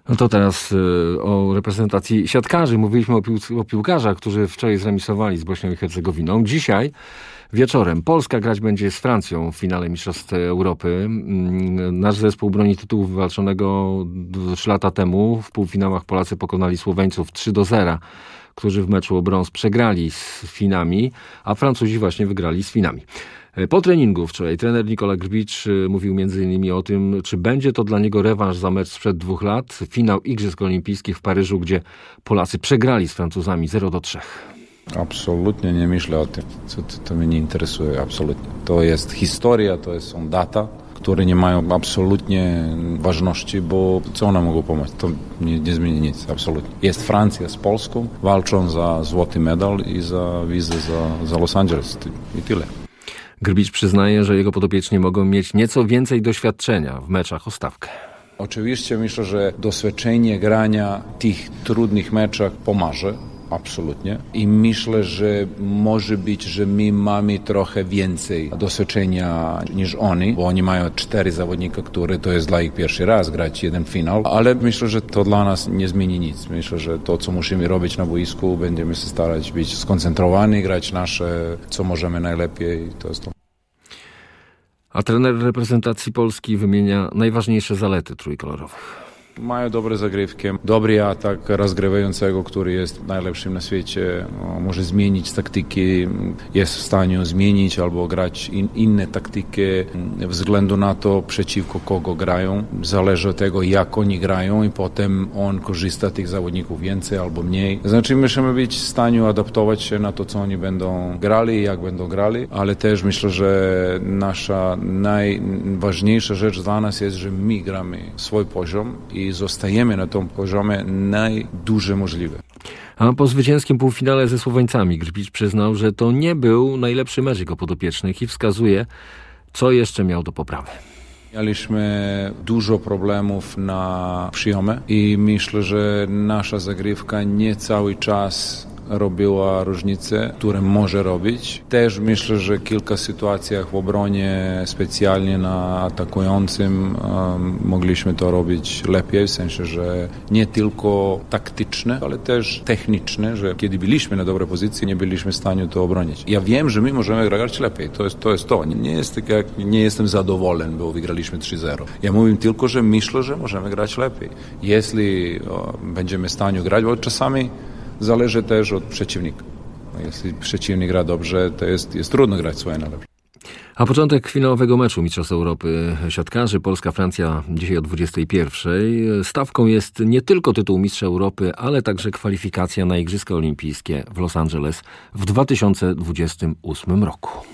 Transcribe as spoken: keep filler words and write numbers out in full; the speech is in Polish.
No to teraz y, o reprezentacji siatkarzy. Mówiliśmy o, pił- o piłkarzach, którzy wczoraj zremisowali z Bośnią i Hercegowiną. Dzisiaj wieczorem Polska grać będzie z Francją w finale Mistrzostw Europy. Nasz zespół broni tytułu wywalczonego trzy lata temu. W półfinałach Polacy pokonali Słoweńców trzy do zera, którzy w meczu o brąz przegrali z Finami, a Francuzi właśnie wygrali z Finami. Po treningu wczoraj trener Nikola Grbicz mówił między innymi o tym, czy będzie to dla niego rewanż za mecz sprzed dwóch lat, finał Igrzysk Olimpijskich w Paryżu, gdzie Polacy przegrali z Francuzami zero do trzech. Absolutnie nie myślę o tym, co to, to mnie nie interesuje, absolutnie. To jest historia, to jest są data, które nie mają absolutnie ważności, bo co one mogą pomóc? To nie, nie zmieni nic, absolutnie. Jest Francja z Polską, walczą za złoty medal i za wizę za, za Los Angeles i tyle. Grbicz przyznaje, że jego podopieczni mogą mieć nieco więcej doświadczenia w meczach o stawkę. Oczywiście myślę, że doświadczenie grania tych trudnych meczach pomoże. Absolutnie. I myślę, że może być, że my mamy trochę więcej doświadczenia niż oni, bo oni mają cztery zawodnika, które to jest dla ich pierwszy raz grać jeden finał, ale myślę, że to dla nas nie zmieni nic. Myślę, że to, co musimy robić na boisku, będziemy się starać być skoncentrowani, grać nasze, co możemy najlepiej, to jest to. A trener reprezentacji Polski wymienia najważniejsze zalety trójkolorowych. Mają dobre zagrywki, dobry atak rozgrywającego, który jest najlepszym na świecie. Może zmienić taktyki, jest w stanie zmienić albo grać in, inne taktyki względu na to, przeciwko kogo grają. Zależy od tego, jak oni grają i potem on korzysta z tych zawodników więcej albo mniej. Znaczy musimy być w stanie adaptować się na to, co oni będą grali i jak będą grali, ale też myślę, że nasza najważniejsza rzecz dla nas jest, że my gramy swój poziom i i zostajemy na tym poziomie najdłużej możliwe. A po zwycięskim półfinale ze Słoweńcami Grbicz przyznał, że to nie był najlepszy mecz jego podopiecznych i wskazuje, co jeszcze miał do poprawy. Mieliśmy dużo problemów na przyjomie i myślę, że nasza zagrywka nie cały czas robiła różnicę, które może robić. Też myślę, że kilka sytuacjach w obronie, specjalnie na atakującym, um, mogliśmy to robić lepiej, w sensie, że nie tylko taktyczne, ale też techniczne, że kiedy byliśmy na dobrej pozycji, nie byliśmy w stanie to obronić. Ja wiem, że my możemy grać lepiej, to jest to. Jest to. Nie, jest tak jak, nie jestem zadowolony, bo wygraliśmy trzy zero. Ja mówię tylko, że myślę, że możemy grać lepiej. Jeśli o, będziemy w stanie grać, bo czasami zależy też od przeciwnika. Jeśli przeciwnik gra dobrze, to jest, jest trudno grać swoje najlepsze. A początek finałowego meczu Mistrzostw Europy siatkarzy Polska-Francja dzisiaj o dwudziestej pierwszej. Stawką jest nie tylko tytuł Mistrza Europy, ale także kwalifikacja na Igrzyska Olimpijskie w Los Angeles w dwa tysiące dwudziestym ósmym roku.